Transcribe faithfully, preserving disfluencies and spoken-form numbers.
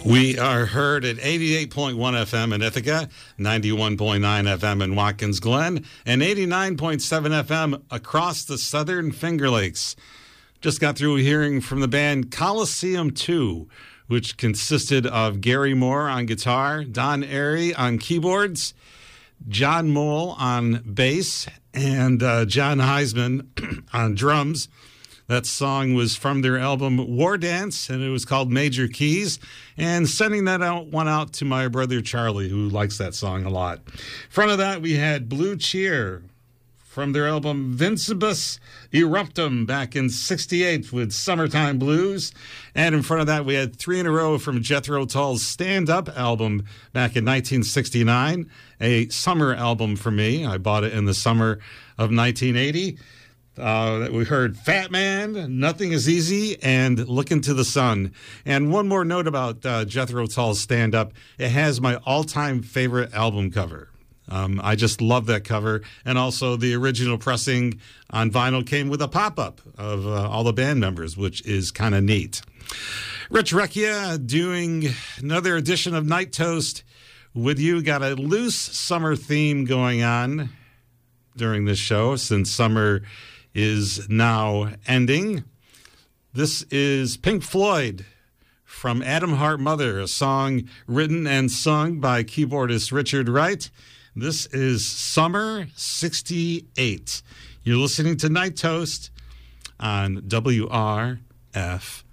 We are heard at eighty-eight point one F M in Ithaca, ninety-one point nine F M in Watkins Glen, and eighty-nine point seven F M across the southern Finger Lakes. Just got through hearing from the band Coliseum two, which consisted of Gary Moore on guitar, Don Airy on keyboards, John Mole on bass, and uh, John Heisman on drums. That song was from their album War Dance, and it was called Major Keys. And sending that out one out to my brother Charlie, who likes that song a lot. In front of that, we had Blue Cheer from their album Vincebus Eruptum back in sixty-eight with Summertime Blues. And in front of that, we had three in a row from Jethro Tull's Stand Up album back in nineteen sixty-nine, a summer album for me. I bought it in the summer of nineteen eighty. Uh, we heard Fat Man, Nothing Is Easy, and Look Into the Sun. And one more note about uh, Jethro Tull's Stand Up. It has my all-time favorite album cover. Um, I just love that cover. And also the original pressing on vinyl came with a pop-up of uh, all the band members, which is kind of neat. Rich Recchia doing another edition of Night Toast with you. Got a loose summer theme going on during this show since summer is now ending. This is Pink Floyd from Adam Hart Mother, a song written and sung by keyboardist Richard Wright. This is Summer sixty-eight. You're listening to Night Toast on W R F